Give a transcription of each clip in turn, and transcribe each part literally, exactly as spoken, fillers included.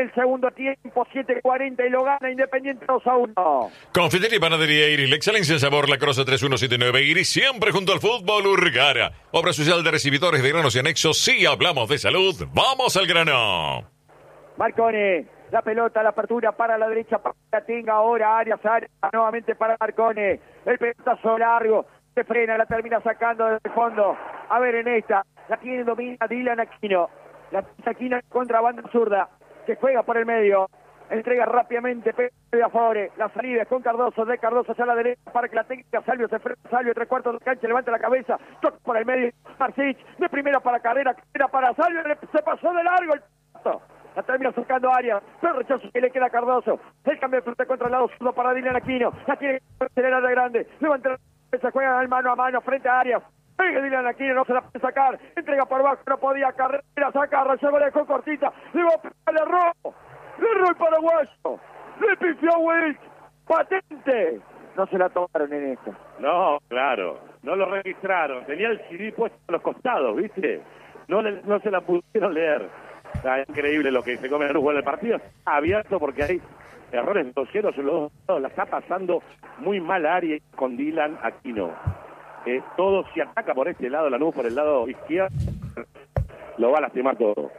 el segundo tiempo, siete cuarenta y lo gana Independiente dos a uno. Confitería y Panadería Iris, la excelencia en sabor, La Croce tres uno siete nueve Iris, siempre junto al fútbol Urgara. Obra social de recibidores de granos y anexos, si hablamos de salud, vamos al grano. Marcone, la pelota, la apertura para la derecha, para que la tenga ahora Arias, Arias, nuevamente para Marcone, el pelotazo largo, se frena, la termina sacando desde el fondo. A ver en esta, la tiene domina Dylan Aquino, la Aquino contra banda zurda, que juega por el medio, entrega rápidamente de Afore, la salida es con Cardoso, de Cardoso hacia la derecha para que la tenga Salvio, se frena Salvio, tres cuartos de cancha, levanta la cabeza, toca por el medio, Marcich, de primera para Carrera, Carrera para Salvio, se pasó de largo el paso. La termina sacando Arias, pero rechazo que le queda a Cardoso. El cambio de frente contra el lado zurdo para Dylan Aquino. La tiene que acelerar de grande. Levanta la cabeza, juega al mano a mano frente a Arias. Pega Dylan Aquino, no se la puede sacar. Entrega por abajo, no podía. Carrera, saca, Rayego le dejó cortita. Le va a pegar, le erró. Le erró el paraguayo. Le pifió Wilk. Patente. No se la tomaron en esto. No, claro. No lo registraron. Tenía el C D puesto a los costados, ¿viste? No, le, no se la pudieron leer. Está increíble lo que se come en el el partido. Abierto porque hay errores groseros en los dos lados. La está pasando muy mal Arias con Dylan Aquino. Eh, todo se ataca por este lado, Lanús por el lado izquierdo. Lo va a lastimar todo.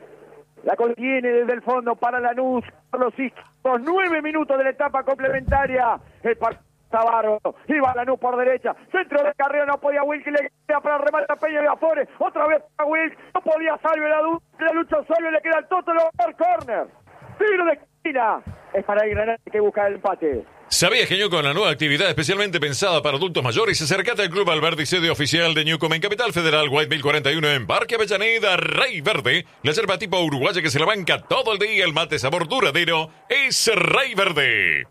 La contiene desde el fondo para Lanús. Los los nueve minutos de la etapa complementaria. El partido Tabarro, iba Lanús por derecha, centro de Carrera, no podía Wilk, le queda para remata Peña de Afore, otra vez para Wilk, no podía Salvio, la, la lucha Salvio, le queda el Toto, lo va a dar córner, tiro de esquina, es para el Granate que busca el empate. ¿Sabías que Newcom, la nueva actividad especialmente pensada para adultos mayores, acercate al Club Alberdi, sede oficial de Newcom en Capital Federal, White mil cuarenta y uno en Parque Avellaneda, Rey Verde, la yerba tipo uruguaya que se la banca todo el día, el mate sabor duradero, es Rey Verde.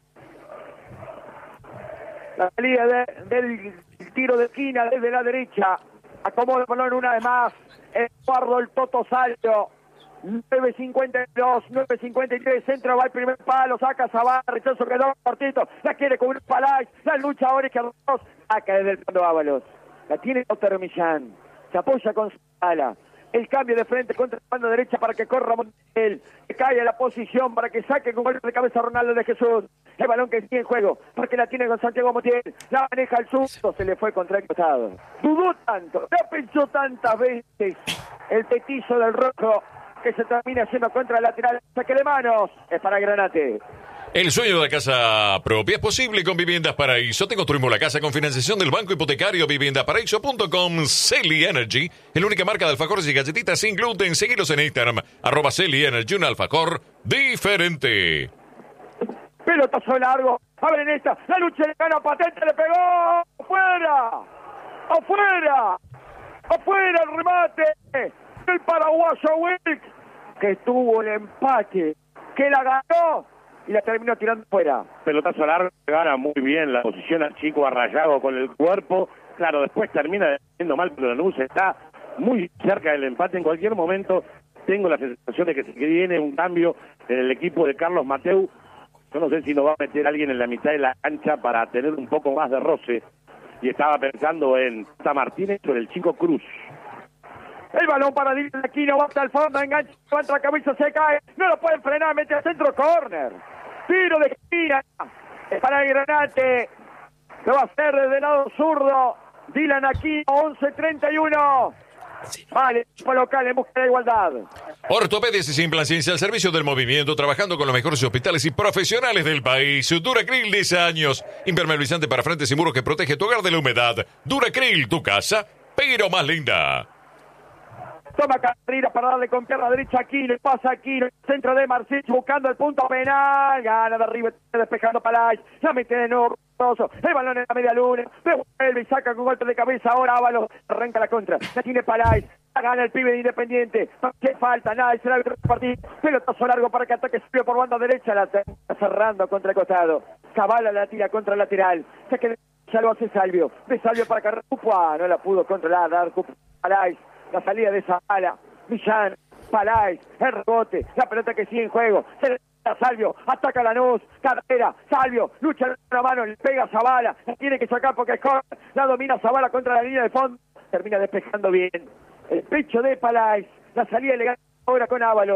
La salida de, del tiro de esquina desde la derecha. Acomoda el balón una vez más. Eduardo el Toto Salto. nueve cincuenta y dos, nueve cincuenta y tres. Centro va el primer palo. Saca Zavala. Rechazo quedó cortito. La quiere cubrir Palais. La lucha ahora que dos. Saca desde el fondo Ábalos. La tiene Otero Millán. Se apoya con Zavala. El cambio de frente contra la banda derecha para que corra Montiel. Que cae a la posición para que saque con golpe de cabeza Ronaldo de Jesús. El balón que sigue en juego, porque la tiene con Santiago Montiel. La maneja el susto, se le fue contra el costado. Dudó tanto, ya pensó tantas veces el petizo del rojo que se termina haciendo contra el lateral. Saque de manos, es para Granate. El sueño de la casa propia es posible con Viviendas Paraíso. Te construimos la casa con financiación del Banco Hipotecario vivienda paraíso punto com. Celi Energy, la única marca de alfajores y galletitas sin gluten. Seguilos en Instagram, arroba Celi Energy, un alfajor diferente. Pelotazo largo, abren esta, la lucha le gana Patente, le pegó, ¡afuera! ¡Afuera! ¡Afuera el remate! El paraguayo Wilk, que tuvo el empate, que la ganó y la terminó tirando fuera. Pelotazo largo, gana muy bien la posición al chico Arrayado con el cuerpo. Claro, después termina siendo mal, pero Lanús está muy cerca del empate. En cualquier momento tengo la sensación de que se viene un cambio en el equipo de Carlos Mateu. Yo no sé si nos va a meter alguien en la mitad de la cancha para tener un poco más de roce. Y estaba pensando en Tata Martínez o en el chico Cruz. El balón para Dylan Aquino, va hasta el fondo, engancha, levanta la cabeza, se cae, no lo pueden frenar, mete al centro, córner. Tiro de esquina, es para el Granate, lo va a hacer desde el lado zurdo, Dylan Aquino, once treinta y uno. Vale, equipo local en busca de igualdad. Ortopedias y sin ciencia al servicio del movimiento, trabajando con los mejores hospitales y profesionales del país. Duracril, diez años, impermeabilizante para frentes y muros que protege tu hogar de la humedad. Duracril, tu casa, pero más linda. Toma Carrera para darle con pierna derecha aquí, le pasa aquí, el centro de Marcich buscando el punto penal, gana de arriba, despejando Palais, la mete de nuevo, el balón en la media luna, devuelve y saca con golpe de cabeza, ahora Ábalos, arranca la contra, la tiene Palais, la gana el pibe de Independiente, ¿qué falta? Nada, es el partido, pelotazo largo para que ataque Silvio por banda derecha, la está cerrando contra el costado, Zavala la tira contra el lateral, se queda, ya lo hace Salvio, de Salvio para Carrera, Upa, no la pudo controlar, dar Palais. La salida de Zavala, Millán, Palais, el rebote, la pelota que sigue en juego, se le da Salvio, ataca Lanús, Carrera, Salvio, lucha en una mano, le pega a Zavala, la tiene que sacar porque es corta, la domina Zavala contra la línea de fondo, termina despejando bien, el pecho de Palais, la salida elegante ahora con Ábalos,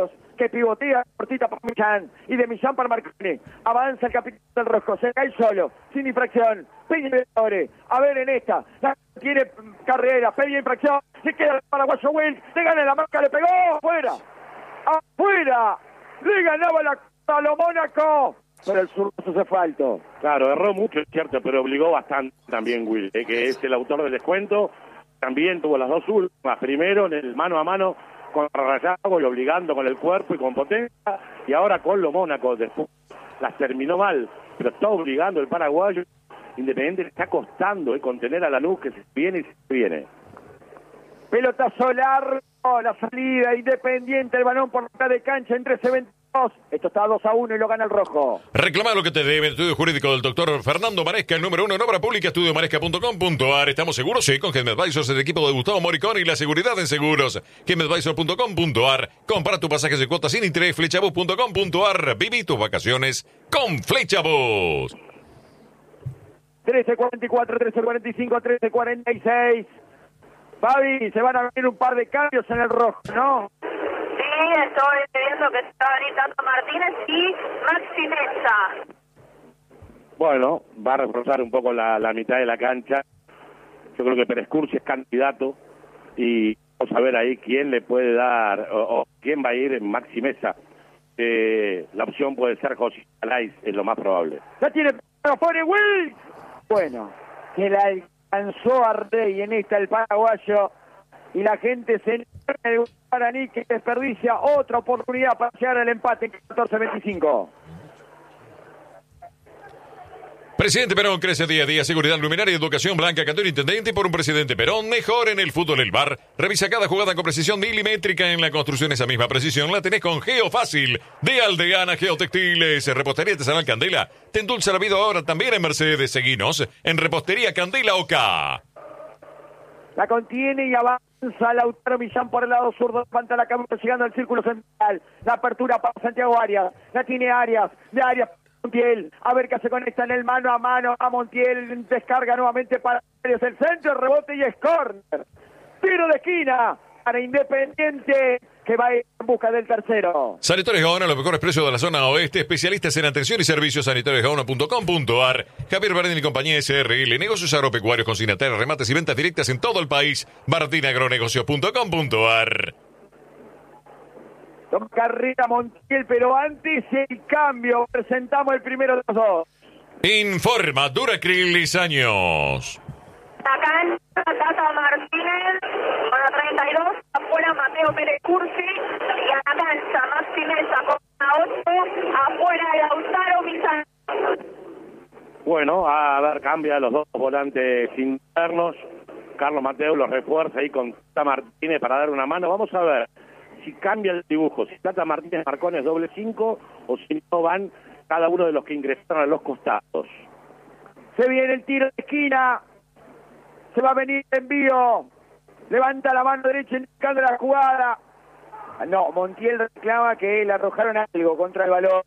que pivotea cortita para Millán y de Millán para Marcone. Avanza el capitán del rojo, se cae solo, sin infracción. Peña Libertadores, a ver en esta, la tiene Carrera, Peña infracción, se queda el paraguayo Will, le gana la marca, le pegó, afuera, afuera, le ganaba la a lo Mónaco, pero el zurdo se fue alto. Claro, erró mucho, es cierto, pero obligó bastante también Will, eh, que es el autor del descuento. También tuvo las dos últimas, primero en el mano a mano con Rayago y obligando con el cuerpo y con potencia, y ahora con lo Mónaco, después las terminó mal, pero está obligando el paraguayo. Independiente le está costando eh, contener a Lanús, que se viene y se viene. Pelotazo largo, la salida, Independiente, el balón por mitad de cancha en trece veintidós. Esto está dos a uno y lo gana el rojo. Reclama lo que te debe. El estudio jurídico del doctor Fernando Maresca, el número uno en obra pública, estudio maresca punto com punto a r. ¿Estamos seguros? Sí, con GEMAdvisors, el equipo de Gustavo Moricón y la seguridad en seguros. GEMAdvisors punto com punto a r. Compara tus pasajes de cuotas sin interés. Flechabus punto com punto a r. Viví tus vacaciones con Flechabus. trece cuarenta y cuatro, trece cuarenta y cinco, trece cuarenta y seis. Fabi, se van a venir un par de cambios en el rojo, ¿no? Sí, estoy viendo que se va a venir tanto Martínez y Maxi Mesa. Bueno, va a reforzar un poco la, la mitad de la cancha. Yo creo que Pérez Cursi es candidato y vamos a ver ahí quién le puede dar o, o quién va a ir en Maxi Mesa. Eh, la opción puede ser José Alais, es lo más probable. Ya tiene pone Will. Bueno, que la alcanzó a Rey en esta el paraguayo y la gente se el Guaraní que desperdicia otra oportunidad para llegar al empate en catorce veinticinco. Presidente Perón crece día a día. Seguridad, luminaria, educación, Blanca Cantón, intendente por un presidente Perón. Mejor en el fútbol, el V A R. Revisa cada jugada con precisión milimétrica. En la construcción, esa misma precisión la tenés con Geofácil de Aldeana Geotextiles. Repostería Artesanal Candela. Te endulza la vida ahora también en Mercedes. Seguinos en Repostería Candela O K. La contiene y avanza Lautaro Millán por el lado zurdo, levanta la cabeza llegando al círculo central. La apertura para Santiago Arias. La tiene Arias. De Arias Montiel, a ver qué se conecta en el mano a mano a Montiel, descarga nuevamente para Arias, el centro, rebote y es córner. Tiro de esquina para Independiente, que va en busca del tercero. Sanitarios Gaona, los mejores precios de la zona oeste, especialistas en atención y servicios, sanitarios gaona punto com punto a r. Javier Bardini y compañía S R L, negocios agropecuarios, consignatarios, remates y ventas directas en todo el país. Bardini agronegocios punto com punto a r. Toma carrera Montiel, pero antes el cambio. Presentamos el primero de los dos. Informa Duracril años. Acá en Tata Martínez, con la treinta y dos, afuera Mateo Pérez Cursi, y a la cancha Maxi Mesa con la ocho, afuera Lautaro Millán. Bueno, a ver, cambia los dos volantes internos. Carlos Mateo los refuerza ahí con Tata Martínez para dar una mano. Vamos a ver si cambia el dibujo, si Tata Martínez Marcones doble cinco o si no van cada uno de los que ingresaron a los costados. Se viene el tiro de esquina, se va a venir el envío, levanta la mano derecha indicando la jugada. No, Montiel reclama que le arrojaron algo contra el balón.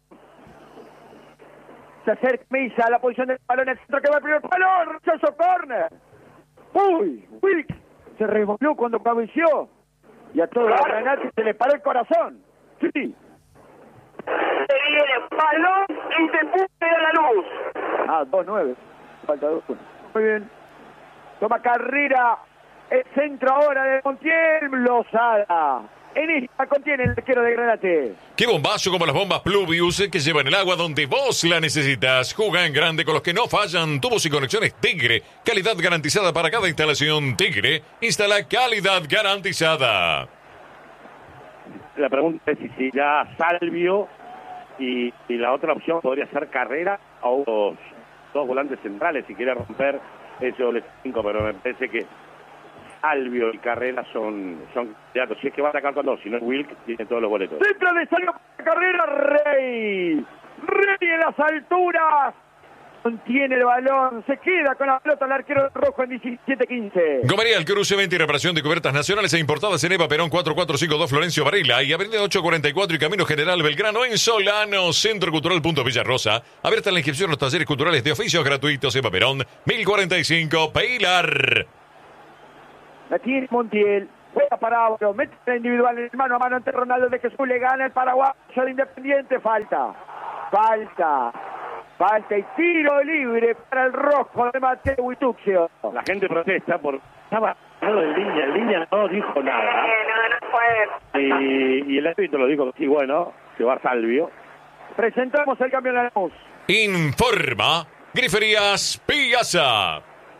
Se acerca Misa a la posición del balón, el centro que va al primer palo, rechazo córner. Uy, Wilk se revolvió cuando cabeció. Y a todos los granates se les paró el corazón. Sí. Se viene balón y se puso a la luz. Ah, dos nueve. Falta dos uno. Muy bien. Toma carrera. El centro ahora de Montiel. Lozada. En esta contiene el arquero de Granate. Qué bombazo como las bombas Pluvius que llevan el agua donde vos la necesitas. Juega en grande con los que no fallan. Tubos y conexiones Tigre. Calidad garantizada para cada instalación. Tigre instala calidad garantizada. La pregunta es si, si ya Salvio y, y la otra opción podría ser Carrera o dos, dos volantes centrales si quiere romper ese doble cinco, pero me parece que Salvio y Carrera son, son candidatos. Si es que va a atacar con dos, si no es Wilk, tiene todos los boletos. Centro de Salvio para Carrera, Rey. Rey en las alturas. Contiene el balón, se queda con la pelota el arquero rojo en diecisiete quince. Gomería, el cruce, venta y reparación de cubiertas nacionales e importadas en Eva Perón cuatro cuatro cinco dos Florencio Varela y Avenida ocho cuarenta y cuatro y Camino General Belgrano en Solano, Centro Cultural Punto Villarrosa. Abierta la inscripción a los talleres culturales de oficios gratuitos Eva Perón, mil cuarenta y cinco, Pilar. La tiene Montiel, Juega para Ábalos, mete la individual en mano a mano ante Ronaldo de Jesús, le gana el paraguayo de Independiente, falta, falta, falta y tiro libre para el rojo de Mateo Wituccio. La gente protesta porque estaba en línea, en línea no dijo nada. No, no fue. Y, y el árbitro lo dijo, sí, bueno, se va Salvio. Presentamos el cambio de la Lanús. Informa Griferías Piazza.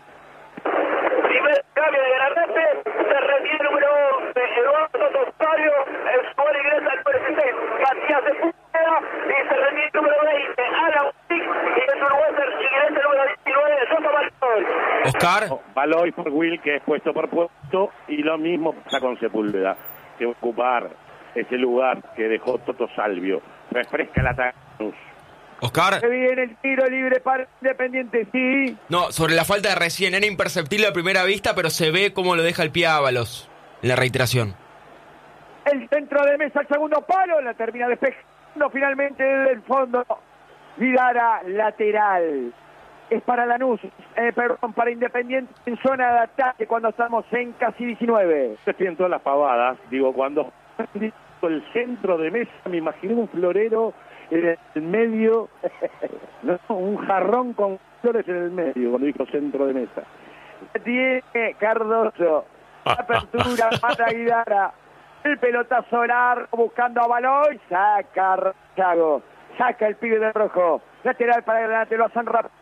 Primer cambio de Granate, se retira el número once, Eduardo Tostario, el jugador ingresa al presidente, Matías de Sepúlveda, y se retira el número veinte, Alan Wick, y es Uruguay ingresa el número diecinueve, Soto Baloy. Oscar. Baloy por Will, que es puesto por puesto, y lo mismo pasa con Sepúlveda, que va a ocupar ese lugar que dejó Toto Salvio. Refresca el ataque. Oscar. Se viene el tiro libre para Independiente, sí. No, sobre la falta de recién, era imperceptible a primera vista, pero se ve cómo lo deja el pie a Ábalos en la reiteración. El centro de mesa al segundo palo, la termina despejando finalmente desde el fondo. Vidara, lateral. Es para Lanús, eh, perdón, para Independiente en zona de ataque cuando estamos en casi diecinueve. Estoy en todas las pavadas, digo, cuando el centro de mesa, me imaginé un florero en el medio, no, un jarrón con flores en el medio, cuando dijo centro de mesa. Tiene Cardoso, apertura para Vidara, el pelotazo largo buscando a Baloy, saca Chago, saca el pibe de rojo, lateral para adelante, lo hacen rápido,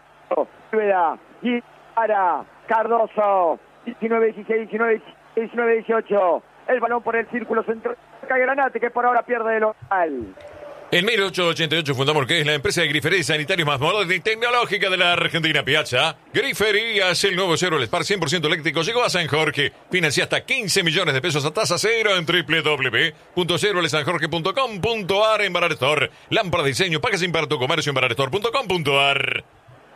y para Cardoso, diecinueve dieciséis, diecinueve dieciocho, el balón por el círculo central, saca Granate que por ahora pierde el local. En mil ochocientos ochenta y ocho fundamos que es la empresa de griferías sanitarios más moderna y tecnológica de la Argentina, Piazza. Griferías, el nuevo Cero, el Spar cien por ciento eléctrico, llegó a San Jorge. Financia hasta quince millones de pesos a tasa cero en doble u doble u doble u punto cero el san jorge punto com punto a r en Barar Store. Lámpara de diseño, paga sin para tu comercio en barar store punto com punto a r.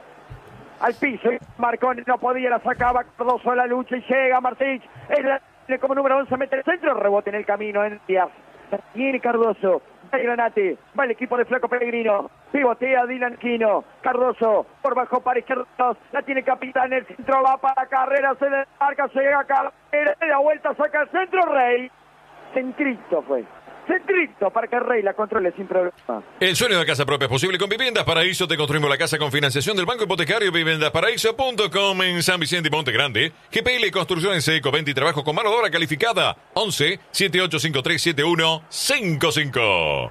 Al piso, Marconi no podía, la sacaba Cardoso a la lucha y llega Martínez. Es la como número once, mete el centro, rebote en el camino en Díaz. Tiene Cardoso, va Granate, va el equipo de Flaco Pellegrino, pivotea Dylan Quino, Cardoso, por bajo para izquierdos, la tiene Capitán, el centro va para Carrera, se desmarca, llega Carrera, de la vuelta, saca el centro, Rey, centrito fue, centrito para que Rey la controle sin problema. El sueño de casa propia es posible con Viviendas Paraíso. Te construimos la casa con financiación del Banco Hipotecario Viviendas Paraíso punto com en San Vicente y Monte Grande. G P L Construcción en seco, venta y trabajo con mano de obra calificada. once, setenta y ocho cincuenta y tres, setenta y uno cincuenta y cinco.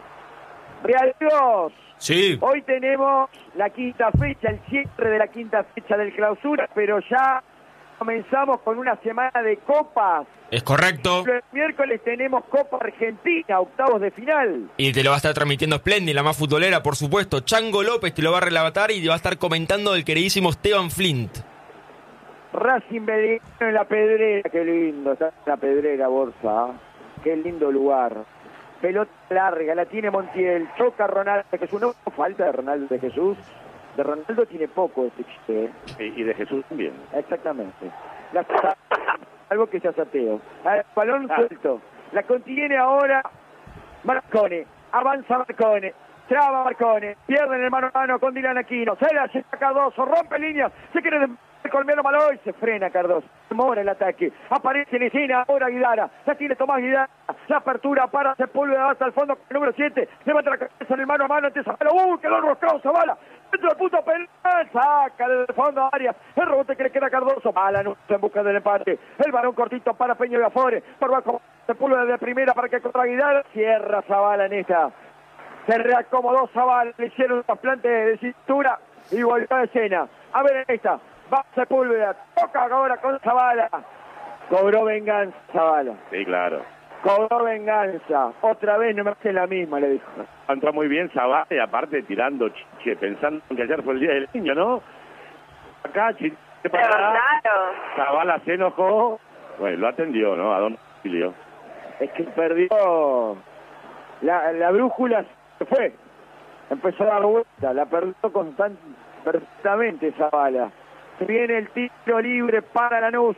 Real Dios. Sí. Hoy tenemos la quinta fecha, el cierre de la quinta fecha del clausura, pero ya comenzamos con una semana de copas. Es correcto. El miércoles tenemos Copa Argentina, octavos de final. Y te lo va a estar transmitiendo Splendid, la más futbolera, por supuesto. Chango López te lo va a relatar y te va a estar comentando el queridísimo Esteban Flint. Racing Belgrano en la Pedrera, qué lindo, está en la Pedrera, Borsa. ¿Eh? Qué lindo lugar. Pelota larga, la tiene Montiel, choca Ronaldo de Jesús. No falta de Ronaldo de Jesús. De Ronaldo tiene poco este chiste. ¿Eh? Y, y de Jesús también. Exactamente. La algo que sea sateo. El balón ah. suelto. La contiene ahora Marcone. Avanza Marcone. Traba Marcone. Pierde en el mano a mano con Dylan Aquino. Se la lleva Cardoso. Rompe líneas. Se quiere de colmeno Baloy. Se frena Cardoso. Mora el ataque. Aparece en escena ahora Guidara. La tiene Tomás Guidara. La apertura para Sepúlveda hasta el fondo con el número siete. Levanta la cabeza en el mano a mano ante Zavala. ¡Uh! Quedó enroscado Zavala. Dentro del punto penal, saca desde el fondo Arias, el rebote que le queda a Cardoso, mala no en busca del empate, el varón cortito para Peña y Afore, por bajo Sepúlveda de primera para que contra Guidara, cierra Zavala en esta, se reacomodó Zavala, le hicieron un trasplante de cintura y volvió a escena, a ver en esta, va Sepúlveda, toca ahora con Zavala, cobró venganza Zavala. Sí, claro. Cobró venganza, otra vez no me hace la misma, le dijo. Entró muy bien Zavala y aparte tirando chiche, pensando que ayer fue el día del niño, ¿no? Acá, chiche para acá. Claro. Zavala se enojó, bueno, lo atendió, ¿no? A don Julio. Es que perdió, la, la brújula se fue, empezó a dar vuelta, la perdió constant, perfectamente Zavala. Viene el tiro libre para Lanús.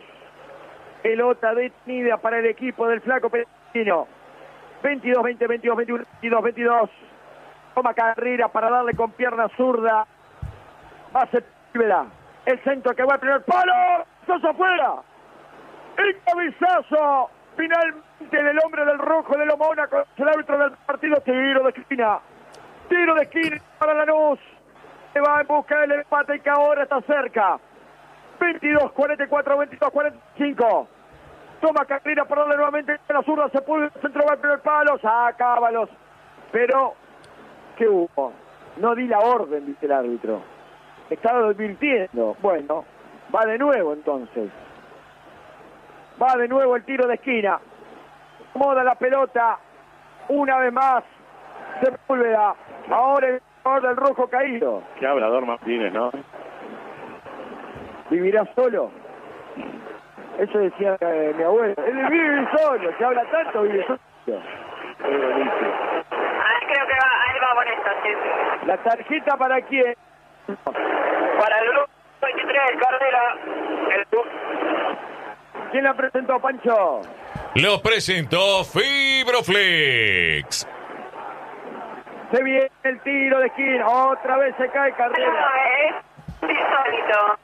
Pelota detenida para el equipo del Flaco Pellegrino. veintidós, veinte, veintidós, veintiuno, veintidós, veintidós. Toma carrera para darle con pierna zurda. Va a ser el centro que va al primer palo. ¡Sos afuera! El cabezazo finalmente del hombre del rojo de Lomona con el árbitro del partido. Tiro de esquina. Tiro de esquina para Lanús. Se va en busca del empate que ahora está cerca. veintidós cuarenta y cuatro, veintidós cuarenta y cinco. Toma Carrera por darle nuevamente a la zurda. Se puede el centro va al primer palo. Saca Ábalos. Pero, ¿qué hubo? No di la orden, dice el árbitro. Estaba advirtiendo. Bueno, va de nuevo entonces. Va de nuevo el tiro de esquina. Moda la pelota. Una vez más. Sepúlveda. Ahora el jugador del rojo caído. Qué hablador Martínez, ¿no? ¿Vivirá solo? Eso decía eh, mi abuelo. Él vive solo. Se habla tanto, vive solo. Qué buenísimo. Ah, creo que va, ahí va con esta, sí. ¿La tarjeta para quién? Para el grupo veintitrés, Carrera. El... ¿Quién la presentó, Pancho? Los presentó Fibroflex. Se viene el tiro de esquina. Otra vez se cae Carrera. No, es insólito.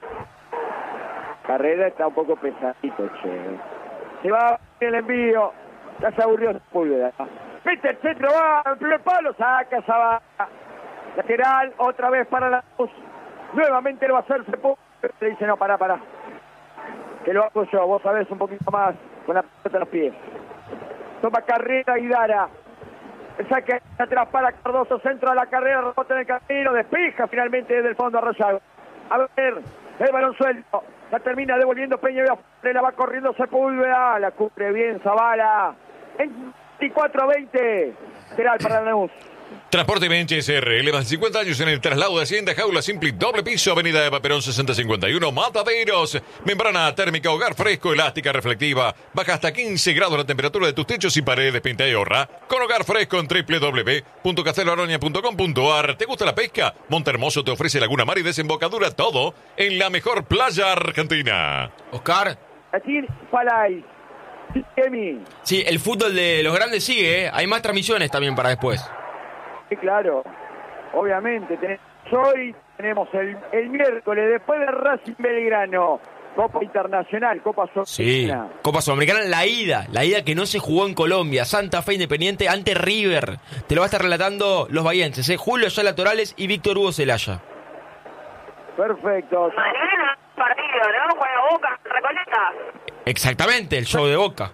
Carrera está un poco pesadito, che. Se va el envío. Ya se aburrió Sepúlveda. Mete el centro, va al primer palo. Saca Zavala. Lateral, otra vez para la luz. Nuevamente lo va a hacer Sepúlveda. Le dice, no, pará, pará. Que lo hago yo, vos sabés un poquito más. Con la pelota en los pies. Toma Carrera y Dara. El saque atrás para Cardoso. Centro a la carrera, rebote en el camino. Despeja finalmente desde el fondo a Rayago. A ver, el balón suelto. La termina devolviendo Peña. La va corriendo Sepúlveda. La cubre bien Zavala. En veinticuatro a veinte. Lateral para Lanús. Transporte Benches R L, más de cincuenta años en el traslado de Hacienda, jaula simple, doble piso, avenida Eva Perón sesenta cincuenta y uno, Mataderos. Membrana térmica, hogar fresco, elástica, reflectiva. Baja hasta quince grados la temperatura de tus techos y paredes, pinta y ahorra. Con hogar fresco en doble u doble u doble u punto casteloaroña punto com punto a r. ¿Te gusta la pesca? Montehermoso te ofrece Laguna Mar y desembocadura, todo en la mejor playa argentina. Oscar. Aquí, Palay. Emi. Sí, el fútbol de los grandes sigue, ¿eh? Hay más transmisiones también para después. Sí, claro, obviamente, tenemos hoy, tenemos el, el miércoles, después de Racing Belgrano, Copa Internacional, Copa Sudamericana. Sí, Copa Sudamericana, la ida, la ida que no se jugó en Colombia, Santa Fe Independiente ante River. Te lo va a estar relatando los bahienses, ¿eh? Julio Ayala Torales y Víctor Hugo Celaya. Perfecto. Mañana partido, ¿no? Juega Boca, Recoleta. Exactamente, el show de Boca.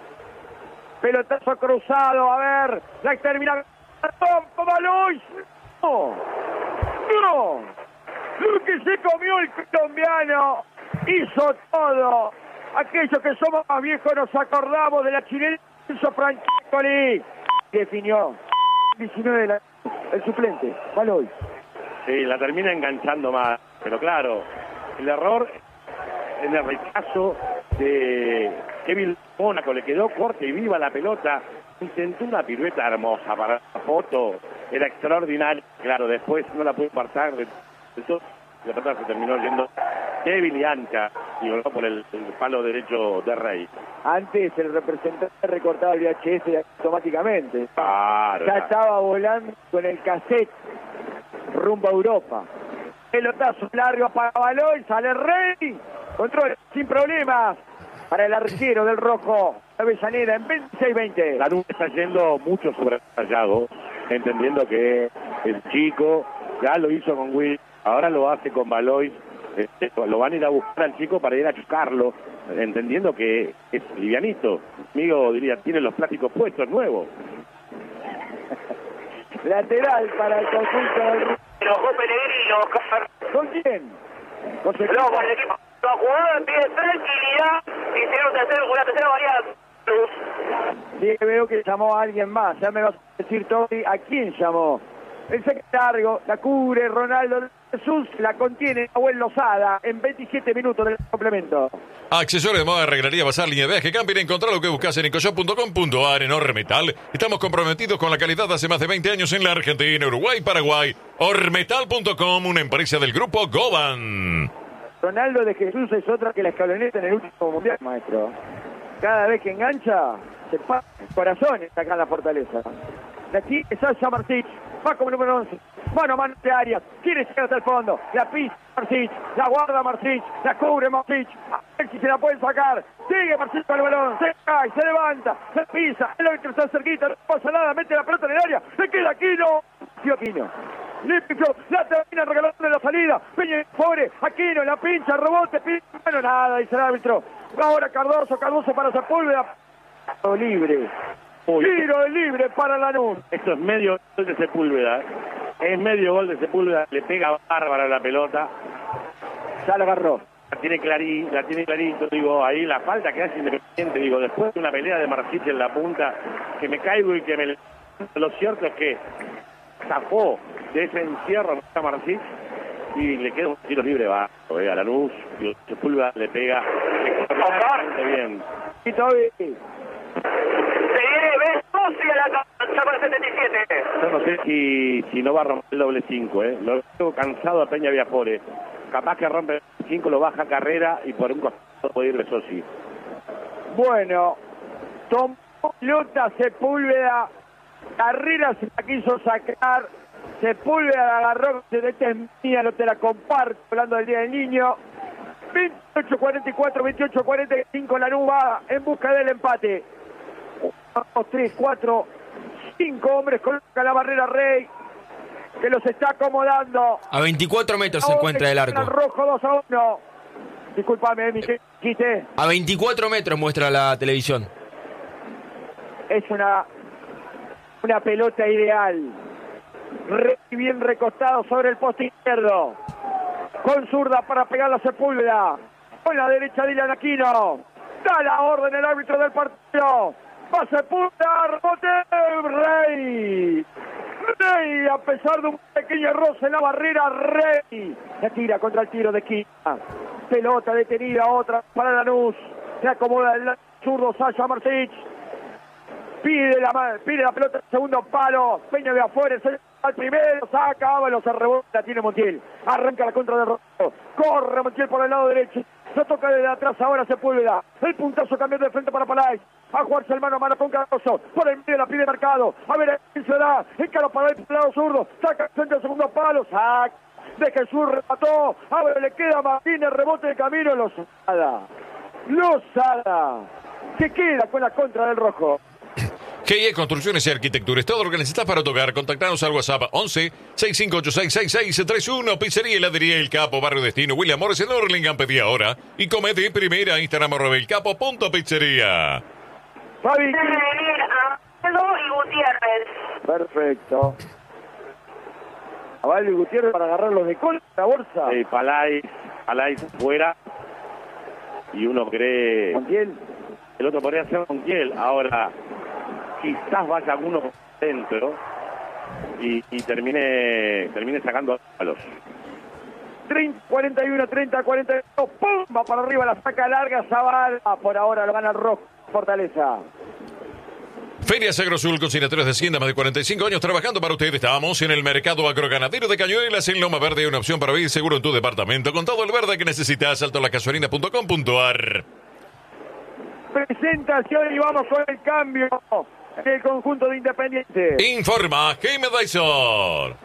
Pelotazo cruzado, a ver, la termina... ¡Toma Luis! ¡No! ¡No! Lo que se comió el colombiano hizo todo. Aquellos que somos más viejos nos acordamos de la chilena hizo Francescoli. Definió. diecinueve la... el suplente, Baloy. Sí, la termina enganchando más. Pero claro, el error en el rechazo de Kevin Mónaco. Le quedó corta y viva la pelota. Intentó una pirueta hermosa para la foto, era extraordinario. Claro, después no la pudo apartar. La pelota se terminó yendo débil y ancha y voló por el, el palo derecho de Rey. Antes el representante recortaba el V H S automáticamente. Claro, ya estaba volando con el cassette rumbo a Europa. Pelotazo largo para Baloy, sale Rey, control sin problemas para el arquero del rojo, Avellaneda, en veintiséis veinte. La nube está yendo mucho sobre Sayago, entendiendo que el chico ya lo hizo con Will, ahora lo hace con Baloy. Este, lo van a ir a buscar al chico para ir a chocarlo, entendiendo que es livianito. Amigo diría, tiene los plásticos puestos nuevos. Lateral para el conjunto del rojo. Enojó Pellegrino, Oscar. ¿Con quién? Con su No, con el equipo. Los jugadores piden tranquilidad y tenemos que hacer una tercera variedad. Sí, veo que llamó a alguien más. Ya me vas a decir, Toby, ¿a quién llamó? El secretario, la cubre Ronaldo Jesús, la contiene Nahuel Lozada en veintisiete minutos del complemento. Accesorios de moda, arreglaría, bazar, línea de viaje, camping, encontrar lo que buscas en ecoshop punto com punto a r. en Ormetal. Estamos comprometidos con la calidad hace más de veinte años en la Argentina, Uruguay, Paraguay. Ormetal punto com, una empresa del grupo Goban. Ronaldo de Jesús es otra que la escaloneta en el último mundial, maestro. Cada vez que engancha, se pasa el corazón acá en la Fortaleza. La tiene Sasha Marsic. Va como número once. Mano a mano de Arias. Quiere llegar hasta el fondo. La pisa Marsic. La guarda Marsic. La cubre Marsic. A ver si se la pueden sacar. Sigue Marsic con el balón. Se cae, se levanta. Se pisa. El árbitro está cerquita. No pasa nada. Mete la pelota en el área. Le queda Aquino. Tío Aquino. Limpio, la termina regalando en la salida. Peña pobre, Aquino, la pincha, rebote, pincha. Bueno, nada, dice el árbitro. Ahora Cardoso, Cardoso para Sepúlveda. Tiro libre. Uy. Tiro libre para Lanús. Esto es medio gol de Sepúlveda. Es medio gol de Sepúlveda. Le pega bárbara la pelota. Ya lo agarró. La tiene clarito, la tiene clarito, digo, ahí la falta que hace Independiente, digo, después de una pelea de Marsic en la punta, que me caigo y que me... Lo cierto es que zafó de ese encierro a Marsic y le queda un tiro libre va eh, a Lanús, y Sepúlveda le pega extraordinariamente bien. Y todavía Se viene Vespucci a la cancha para el setenta y siete. Yo no sé si, si no va a romper el doble cinco, eh. Lo veo cansado a Peña Viafore. Capaz que rompe el cinco, lo baja Carrera y por un costado puede ir Besossi. Bueno, tomó pelota Sepúlveda. Carrera se la quiso sacar. Sepúlveda la agarró. Esta es mía, no te la comparto. Hablando del Día del Niño. veintiocho cuarenta y cuatro, veintiocho cuarenta y cinco. Lanús va en busca del empate. Dos, tres, cuatro, cinco hombres coloca la barrera Rey, que los está acomodando. A veinticuatro metros se encuentra el arco. Rojo dos a uno. Disculpame, mi quité. A veinticuatro metros muestra la televisión. Es una una pelota ideal. Rey bien recostado sobre el poste izquierdo. Con zurda para pegar la Sepúlveda. Con la derecha Dylan Aquino. Da la orden el árbitro del partido. Va Sepúlveda, rebote, Rey. Rey, a pesar de un pequeño roce en la barrera, Rey. Se tira contra el tiro de Quina. Pelota detenida, otra para Lanús. Se acomoda el zurdo Sasha Marsic. Pide la, pide la pelota en segundo palo. Peña de afuera, se al primero, saca, Ábalos, se rebota, tiene Montiel. Arranca la contra del Rojo. Corre Montiel por el lado derecho. Se toca desde atrás ahora Sepúlveda. El puntazo cambió de frente para Palay. A jugarse el mano a mano con Cardoso. Por el medio la pide marcado. A ver quién se da. Encara Palay por el lado zurdo. Saca frente al segundo palo. Saca. De Jesús remató. A ver, le queda Martínez. Rebote de camino. Lozada. Lozada. Se queda con la contra del Rojo. G I E Construcciones y Arquitecturas, todo lo que necesitas para tocar. Contactanos al WhatsApp once, sesenta y cinco ochenta y seis, sesenta y seis treinta y uno. Pizzería Heladería El Capo, Barrio Destino, William Morris en Orlingham. Pedí ahora y come de primera. Instagram arroba el capo punto pizzería. Fabi. Debe venir Avaldo y Gutiérrez. Perfecto. Avaldo y Gutiérrez para agarrarlos de cola la bolsa. Sí, Palay, Palay fuera y uno cree... Montiel. El otro podría ser Montiel. Ahora... quizás vaya uno dentro y, y termine termine sacando a los treinta, cuarenta y uno, treinta, cuarenta y dos, ¡pum! Va para arriba, la saca larga, Zavala. Por ahora lo gana el Rojo, Fortaleza. Ferias Agrosul, Cocinatorios de Hacienda, más de cuarenta y cinco años trabajando para ustedes. Estamos en el mercado agroganadero de Cañuelas, en Loma Verde, una opción para vivir seguro en tu departamento, con todo el verde que necesitas. Salto a la gasolina punto com punto ar. Presentación y vamos con el cambio del conjunto de Independiente. Informa Jaime Dyson.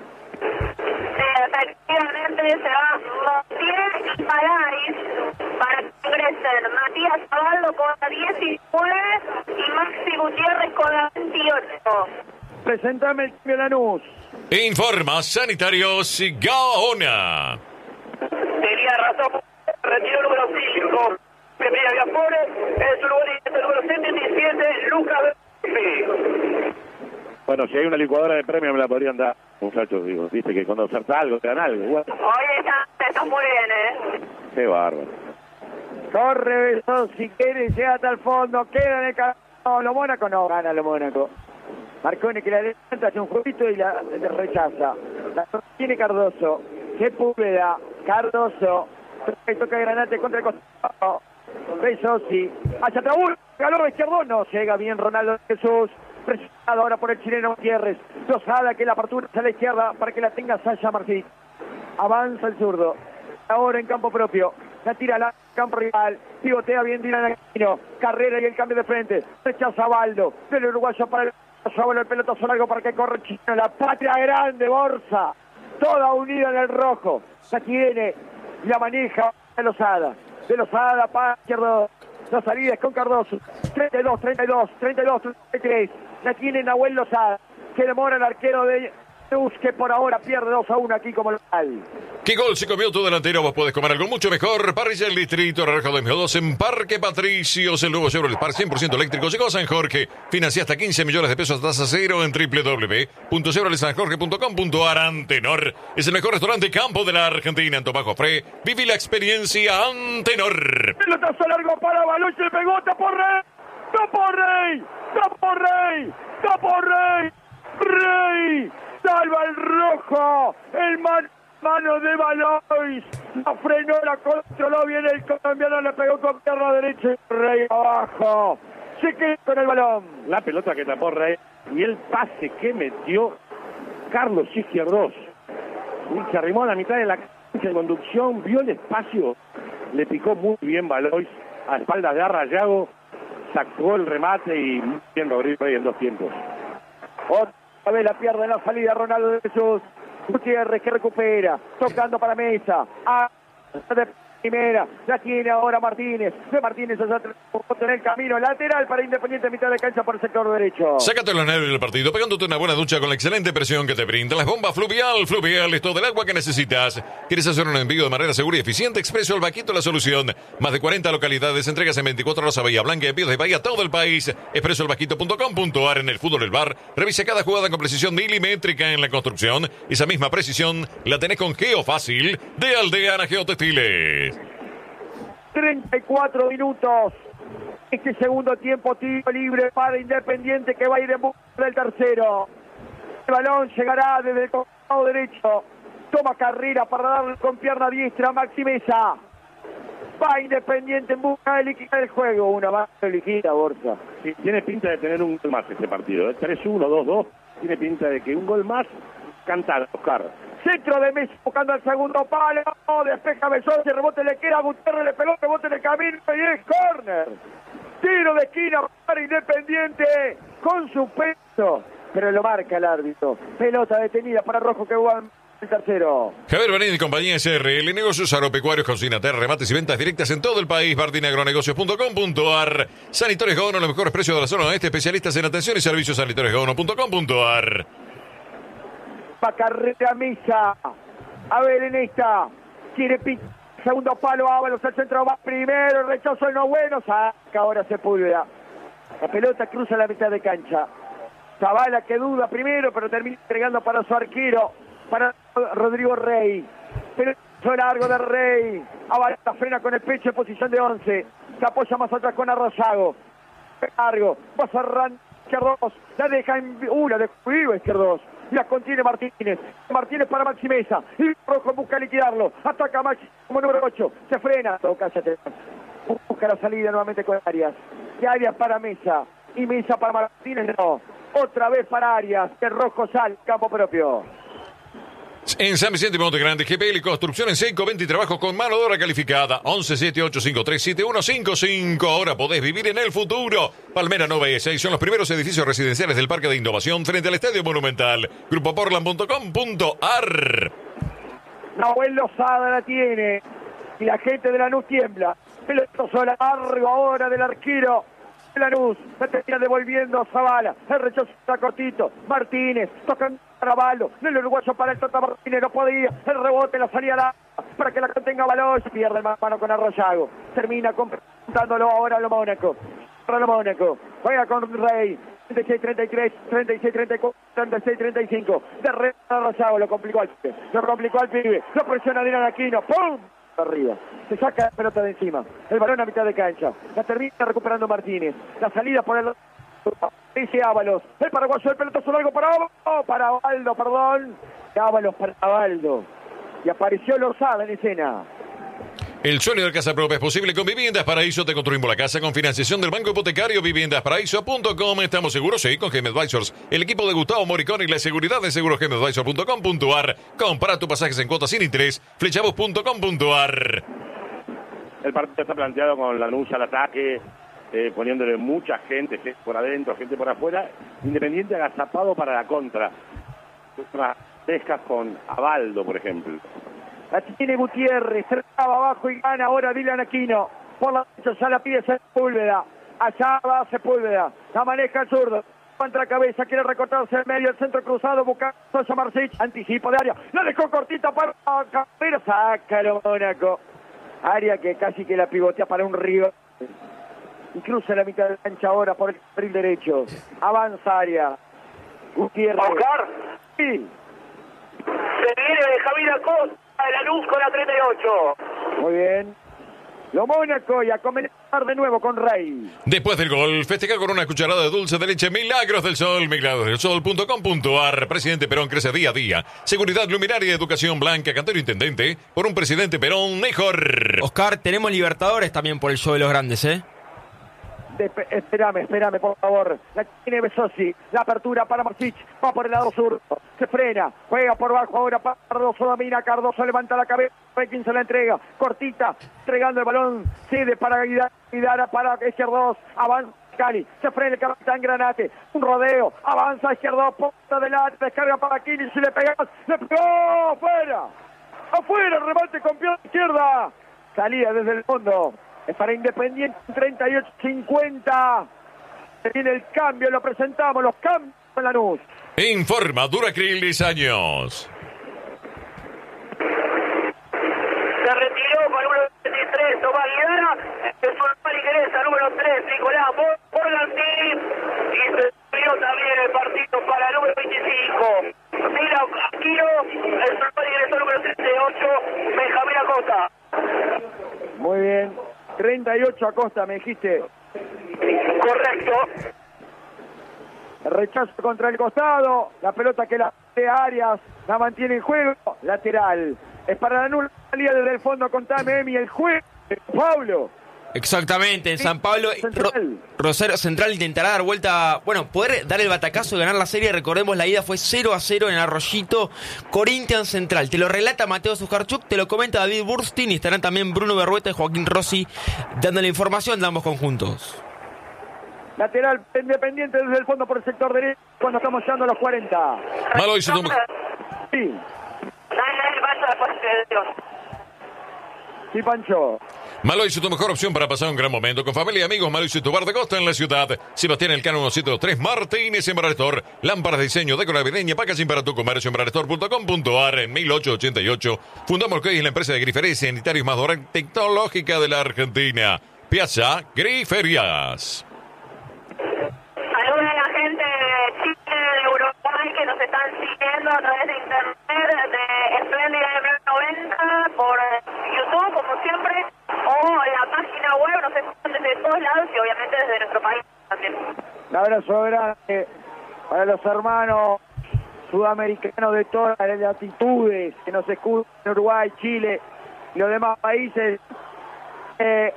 Efectivamente se va Montiel y Palais para que ingresen Matías Avaldo con la diecinueve y Maxi Gutiérrez con la veintiocho. Presentame el cambio Lanús. Informa Sanitarios Gaona. Tenía razón, retiro número cinco. Pepe Viafore, en su lugar y número setenta y siete, Lucas Vespucci. Bueno, si hay una licuadora de premio me la podrían dar, muchachos, digo, viste que cuando oferta algo te dan algo. Bueno. Oye, está, está muy bien, ¿eh? Qué bárbaro. Corre Besón, si quiere, llega hasta el fondo, queda en el camino. Lo Mónaco no gana lo Mónaco. Marconi que la levanta, hace un jueguito y la, la rechaza. La tiene Cardoso. Sepúlveda, Cardoso. Toca Granate contra el costado. Besossi. Hacia Traúl. Calor de izquierdo. No llega bien Ronaldo Jesús. Presionado ahora por el chileno Gutiérrez. Lozada que la apertura a la izquierda para que la tenga Sasha Marsic. Avanza el zurdo. Ahora en campo propio. La tira al campo rival. Pivotea bien Dylan Aquino. Carrera y el cambio de frente. Rechaza Avaldo. Del uruguayo para el Sobre el pelotazo largo para que corre Chino, la patria grande, Borsa, toda unida en el rojo. Ya tiene, la maneja de Lozada, de Lozada para izquierdo. La salida es con Cardoso, treinta y dos, treinta y dos, treinta y dos, treinta y tres. La tiene Nahuel Lozada, se demora el arquero de Luz, que por ahora pierde dos a uno aquí como local. ¿Qué gol se comió tu delantero? Vos podés comer algo mucho mejor. Parrilla del Distrito, Rejo de dos en Parque Patricios. El nuevo Chevrolet Spark cien por ciento eléctrico llegó a San Jorge. Financia hasta quince millones de pesos a tasa cero en w w w punto chevrolet san jorge punto com punto a r. Antenor es el mejor restaurante campo de la Argentina. En Tomás Jofré, viví la experiencia Antenor. Pelotazo largo para Balón, se pegó, tapó Rey, tapó Rey, tapó Rey, tapó Rey, Rey. Salva el rojo, el man, mano de Balois, la frenó, la controló bien el colombiano, le pegó con pierna derecha y Rey abajo, se quedó con el balón. La pelota que tapó Rey y el pase que metió Carlos Izquierdos. Se arrimó a la mitad de la cancha de conducción, vio el espacio, le picó muy bien Balois a espaldas de Arrayago, sacó el remate y muy bien Rodrigo Rey en dos tiempos. Otra vez la pierde en la salida Ronaldo de Jesús. Gutiérrez que recupera, tocando para Mesa. A de primera, la tiene ahora Martínez. De Martínez allá en el camino lateral para Independiente, mitad de cancha por el sector derecho. Sácate los nervios del partido pegándote una buena ducha con la excelente presión que te brinda las bombas Fluvial. Fluvial es todo el agua que necesitas. ¿Quieres hacer un envío de manera segura y eficiente? Expreso El Vaquito la solución. Más de cuarenta localidades, entregas en veinticuatro horas a Bahía Blanca y envíos de Bahía a todo el país. expreso el vaquito punto com punto a r. En el fútbol del bar, revisa cada jugada con precisión milimétrica. En la construcción, esa misma precisión la tenés con Geofácil de Aldeana Geotextiles. treinta y cuatro minutos. Este segundo tiempo, tiro libre para Independiente que va a ir en busca del tercero. El balón llegará desde el costado derecho. Toma carrera para darle con pierna diestra a Maxi Mesa. Va Independiente en busca de liquidar el juego. Una más de liquida, Borja. Sí, tiene pinta de tener un gol más este partido. ¿eh? tres uno, dos dos. Tiene pinta de que un gol más cantar, Oscar. Centro de Messi buscando al segundo palo. Despeja Besón, se rebote le queda a Gutiérrez, le pegó, rebote en el camino y es córner. Tiro de esquina para Independiente con su peso. Pero lo marca el árbitro. Pelota detenida para Rojo que va el tercero. Javier Benín y compañía S R L, negocios agropecuarios, cocina, terra, remates y ventas directas en todo el país. Martín Agronegocios punto com punto a r. Sanitarios Gaono, los mejores precios de la zona oeste, especialistas en atención y servicios. Sanitarios Gaono punto com punto a r. Va carrera Mesa. A ver en esta. Quiere picar. Segundo palo, Ábalos al centro, va primero, el rechazo no bueno, saca ahora Sepúlveda. La pelota cruza la mitad de cancha. Zavala que duda primero, pero termina entregando para su arquero, para Rodrigo Rey. Pelotazo largo de Rey. Ábalos frena con el pecho en posición de once. Se apoya más atrás con Arrosago. Largo, va cerrando Izquierdos. La deja en una de vivo Izquierdos. La contiene Martínez. Martínez para Maxi Mesa. Y Rojo busca liquidarlo. Ataca Maxi como número ocho. Se frena. Oh, cállate. Busca la salida nuevamente con Arias. Y Arias para Mesa. Y Mesa para Martínez. No. Otra vez para Arias. Que Rojo sale. Campo propio. En San Vicente y Monte Grande, G P L Construcción en Seco, venta y trabajo con mano de obra calificada. once siete ocho cinco tres siete uno cinco cinco. Ahora podés vivir en el futuro. Palmera Nova y seis son los primeros edificios residenciales del Parque de Innovación frente al Estadio Monumental. grupo portland punto com punto a r. Nahuel Lozada la tiene. Y la gente de Lanús tiembla. Pelotazo largo ahora del arquero Lanús. Se termina devolviendo Zavala. El rechazo está cortito. Martínez tocando para Balo. El uruguayo para el Tata Martínez. No podía. El rebote, la salida la, para que la contenga Balón. Pierde el mano con Arroyago. Termina completándolo ahora a lo Mónaco. Para lo Mónaco. Juega con Rey. treinta y seis treinta y tres, treinta y seis treinta y cuatro, treinta y seis treinta y cinco. De Rey a Arroyago. Lo complicó al pibe. Lo complicó al pibe. Lo presiona Dylan Aquino. ¡Pum! Arriba. Se saca la pelota de encima. El balón a mitad de cancha. La termina recuperando Martínez. La salida por el... Dice Ábalos. El paraguayo, el pelotazo largo para... Oh, para Baldo, perdón. Ábalos para Baldo. Y apareció Lozada en escena. El sueño de casa propia es posible con Viviendas Paraíso. Te construimos la casa con financiación del Banco Hipotecario. viviendas paraíso punto com. Estamos seguros, sí, con G M Advisors. El equipo de Gustavo Moricón y la seguridad de seguros G M Advisors punto com punto a r. Compara tus pasajes en cuotas sin interés. flechabus punto com punto a r. El partido está planteado con Lanús al ataque, eh, poniéndole mucha gente, gente por adentro, gente por afuera. Independiente agazapado para la contra. Pescas con Abaldo, por ejemplo. La tiene Gutiérrez, se traba abajo y gana ahora Dylan Aquino. Por la derecha ya la pide Sepúlveda. Allá va Sepúlveda. La maneja el zurdo. Contra cabeza, quiere recortarse en medio, el centro cruzado, busca Sosa Marcich, anticipo de área. La dejó cortita para Cabero. Sácalo Mónaco. Área que casi que la pivotea para un río. Y cruza la mitad de la cancha ahora por el carril derecho. Avanza área. Gutiérrez. Oscar. Sí. Se viene de Javier Acosta de la Luz con la treinta y ocho. Muy bien. Lo Mónaco y a comenzar de nuevo con Rey. Después del gol, festeja con una cucharada de dulce de leche Milagros del Sol, milagros del sol punto com punto a r. Presidente Perón crece día a día. Seguridad, luminaria, educación blanca, cantero intendente. Por un presidente Perón mejor. Oscar, tenemos Libertadores también por el show de los grandes, ¿eh? De, espérame, espérame, por favor. La tiene Besosi. La apertura para Marcich. Va por el lado sur. Se frena. Juega por bajo ahora para Cardoso. Domina. Cardoso levanta la cabeza. Requín se la entrega. Cortita. Entregando el balón. Cede para Guidara. Guidara para Izquierdos. Avanza Cali. Se frena el capitán Granate. Un rodeo. Avanza Izquierdos. Punta adelante. Descarga para Kili. Si le pegas. Le pegó. Afuera. Afuera. Remate con pierna izquierda. Salida desde el fondo. Es para Independiente, treinta y ocho cincuenta. Se viene el cambio, lo presentamos, los cambios en Lanús. Informa Duracril diez años. Se retiró con número veintitrés, Tomás Guidara. Es un ingresa, número tres, Nicolás Borgantini. Y se retiró también el partido para el número veinticinco. Mira, Aquino, el ingreso número treinta y ocho, Benjamín Acosta. Muy bien. treinta y ocho Acosta, me dijiste. Correcto. El rechazo contra el costado. La pelota que la de Arias la mantiene en juego. Lateral. Es para la nula salida desde el fondo. Contame, Emi, el juego. Pablo. Exactamente, en San Pablo. Ro Rosario Central intentará dar vuelta, bueno, poder dar el batacazo y ganar la serie. Recordemos, la ida fue cero a cero en Arroyito. Corinthians Central. Te lo relata Mateo Zuccarchuk, te lo comenta David Burstin y estarán también Bruno Berrueta y Joaquín Rossi dando la información de ambos conjuntos. Lateral Independiente desde el fondo por el sector derecho cuando estamos llegando a los cuarenta. Malo hizo tu... Sí. Sí, Pancho. Malois, tu mejor opción para pasar un gran momento con familia y amigos. Malois, tu bar de costa en la ciudad. Sebastián Elcano ciento tres Martínez en Barrestor. Lámparas de diseño, decora navideña, packaging para tu comercio en barrestor punto com punto a r. En mil ochocientos ochenta y ocho fundamos que es la empresa de griferías y sanitarios más dorada tecnológica de la Argentina. Piazza Griferías. Saludos a la gente de Chile, de Uruguay, que nos están siguiendo a través de internet, de Espléndida M noventa, por YouTube, como siempre, o la página web. Nos escuchan desde todos lados y obviamente desde nuestro país también. Un abrazo grande para los hermanos sudamericanos de todas las latitudes que nos escuchan en Uruguay, Chile y los demás países. Eh,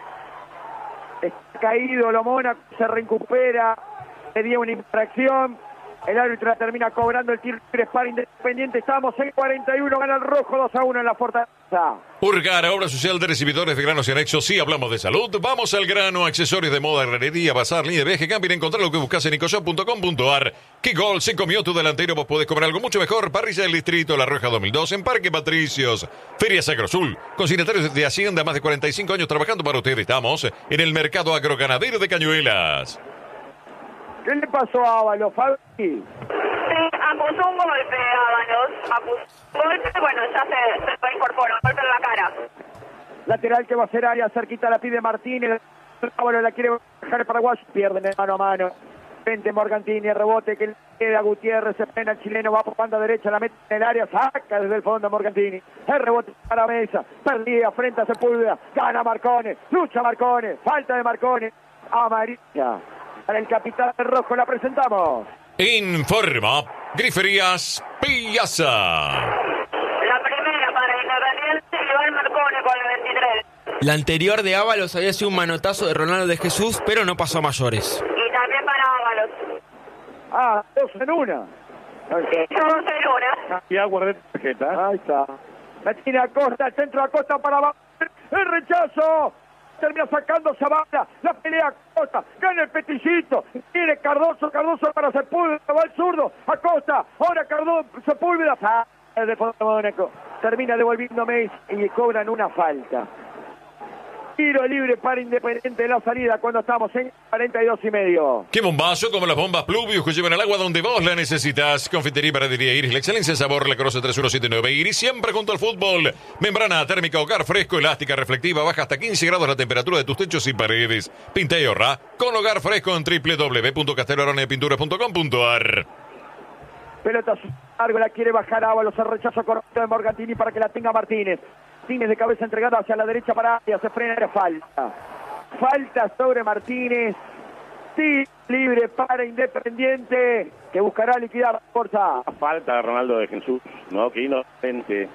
está caído lo Mónaco, se recupera, pedía una infracción, el árbitro la termina cobrando el tiro libre para Independiente. Estamos en cuarenta y uno, gana el rojo dos a uno en la Fortaleza. Urgar, obra social de recibidores de granos y anexos. Sí, hablamos de salud. Vamos al grano, accesorios de moda, herrería, bazar, línea de viaje, camping. Encontrar lo que buscas en ecoshop punto com punto a r. ¿Qué gol se comió tu delantero? Vos podés comer algo mucho mejor. Parrilla del Distrito, La Roja dos mil dos, en Parque Patricios. Feria Sacrosul. Consignatarios de Hacienda, más de cuarenta y cinco años trabajando para ustedes. Estamos en el mercado agroganadero de Cañuelas. ¿Qué le pasó a Ábalos, Fabi? Sí, acusó un golpe, Ábalos. Acusó un golpe, bueno, ya se, se incorporó, golpe en la cara. Lateral que va a ser área, cerquita la pide Martínez. Ábalos la quiere dejar el paraguayo, pierden el mano a mano. Frente Morgantini, el rebote que le queda a Gutiérrez, se pena el chileno, va por banda derecha, la mete en el área, saca desde el fondo Morgantini. El rebote para Mesa, perdida frente a Sepúlveda, gana Marcone, lucha Marcone, falta de Marcone, amarilla. Para el capitán rojo la presentamos. Informa Griferías Piazza. La primera para Independiente, Iván Marcone con el veintitrés. La anterior de Ábalos había sido un manotazo de Ronaldo de Jesús, pero no pasó a mayores. Y también para Ábalos. Ah, dos en una. Okay. Dos en una. Y agua de tarjeta. Ahí está. La tiene Acosta, el centro Acosta para abajo. El rechazo. termina sacando Zavala, la pelea Acosta, gana el Petillito, tiene Cardoso, Cardoso para Sepúlveda, va el zurdo, Acosta, ahora Cardoso, Sepúlveda, ah, el de Fondo Mónaco, termina devolviendo Messi y cobran una falta. Tiro libre para Independiente de la salida cuando estamos en cuarenta y dos y medio. ¡Qué bombazo! Como las bombas Pluvius que llevan el agua donde vos la necesitas. Confitería y Panadería Iris, la excelencia en sabor, la Croce tres uno siete nueve. Iris siempre junto al fútbol. Membrana térmica, hogar fresco, elástica, reflectiva, baja hasta quince grados la temperatura de tus techos y paredes. Pinta y ahorra con hogar fresco en doble u doble u doble u punto castellaronepinturas punto com punto a r. Pelota largo, la quiere bajar Ábalos, el rechazo correcto de Morgantini para que la tenga Martínez. Martínez de cabeza entregada hacia la derecha para Arias, se frena, era falta. Falta sobre Martínez. Sí, libre para Independiente, que buscará liquidar Forza. Falta de Ronaldo de Jesús, ¿no? Que inocente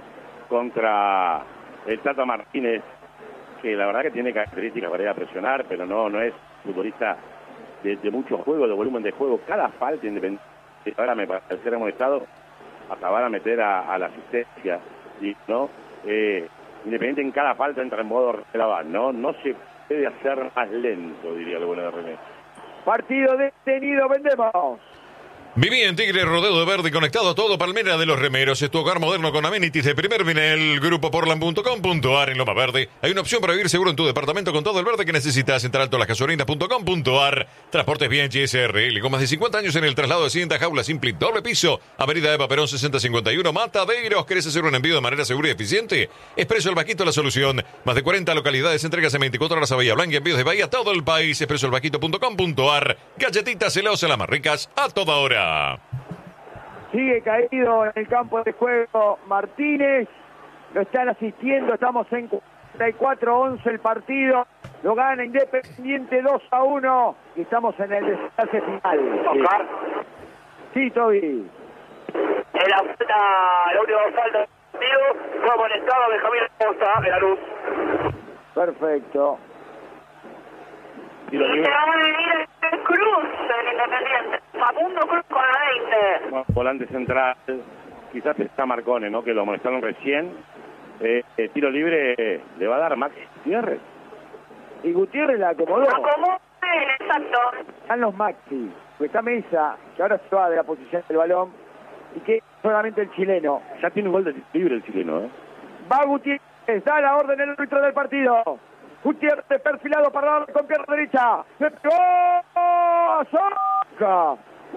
contra el Tata Martínez, que la verdad que tiene características para ir a presionar, pero no, no es futbolista de, de mucho juego, de volumen de juego. Cada falta Independiente, ahora me parece ser amonestado, acabar a meter a, a la asistencia, y ¿no? Eh, Independiente en cada falta entra en modo relevante, ¿no? No se puede hacer más lento, diría el bueno de René. Partido detenido, vendemos. Viví en Tigre, rodeo de verde, conectado a todo. Palmera de los Remeros es tu hogar moderno con amenities de primer nivel. Grupo Portland punto com punto a r. En Loma Verde hay una opción para vivir seguro en tu departamento con todo el verde que necesitas. Entrar alto las gasolinas punto com punto a r. Transportes bien G S R L con más de cincuenta años en el traslado de cinta, jaula simple, doble piso. Avenida Eva Perón sesenta cincuenta y uno, Mataderos. ¿Querés hacer un envío de manera segura y eficiente? Expreso El Vaquito, la solución. Más de cuarenta localidades, entregas en veinticuatro horas a Bahía Blanca, envíos de Bahía a todo el país. expreso el vaquito punto com punto a r. Galletitas celosas, las más ricas a toda hora. Sigue caído en el campo de juego Martínez, lo están asistiendo, estamos en cuarenta y cuatro a once el partido, lo gana Independiente dos a uno y estamos en el desenlace final. Oscar. Sí, Toby. En la falta, la última falta del partido, fue amonestado Benjamín Acosta en la luz. Perfecto. Y lo Y se va a venir el Cruz, el Independiente. Facundo Cruz con la veinte. Bueno, volante central, quizás está Marcone, ¿no? Que lo amonestaron recién. Eh, eh, tiro libre eh, le va a dar Maxi Gutiérrez. Y Gutiérrez la acomodó. Acomodó él, exacto. Están los Maxi, está Mesa, que ahora se va de la posición del balón, y que solamente el chileno. Ya tiene un gol de tiro libre el chileno, ¿eh? Va Gutiérrez, da la orden el árbitro del partido. Gutiérrez perfilado para darle con pierna derecha. ¡Se pegó! ¡Saca!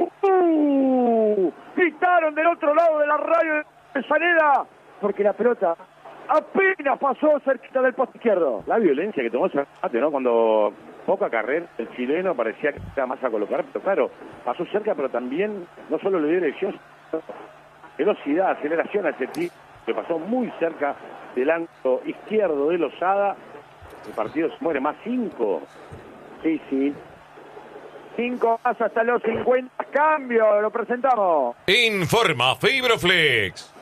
¡Uh! Gritaron del otro lado de la radio de Avellaneda, porque la pelota apenas pasó cerquita del poste izquierdo. La violencia que tomó Zárate, ¿no? Cuando poca carrera, el chileno parecía que estaba más a colocar, pero claro, pasó cerca, pero también no solo le dio dirección, sino velocidad, aceleración a ese tipo, que pasó muy cerca del ángulo izquierdo de Lozada. El partido se muere más cinco. Sí, sí. Cinco más hasta los cincuenta. Cambio, lo presentamos. Informa Fibroflex.